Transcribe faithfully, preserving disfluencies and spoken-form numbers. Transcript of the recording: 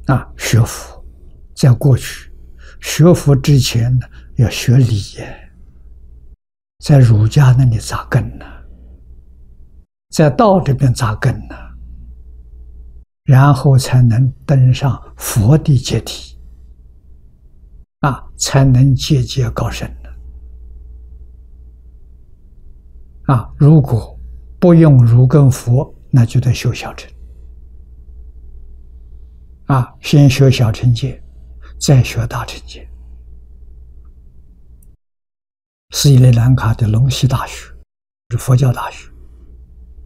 啊，学佛，在过去学佛之前呢，要学理耶，在儒家那里扎根呢，在道这边扎根呢，然后才能登上佛的阶梯，啊，才能节节高升呢。啊，如果不用儒跟佛，那就得修小乘。啊，先学小乘戒，再学大乘戒。斯里兰卡的龙溪大学是佛教大学，